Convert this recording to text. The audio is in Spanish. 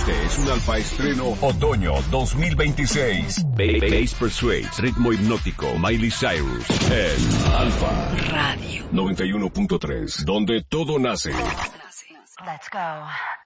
Este es un Alfa estreno otoño 2026. Bass Persuades, ritmo hipnótico, Miley Cyrus, en Alfa Radio 91.3, donde todo nace. Let's go.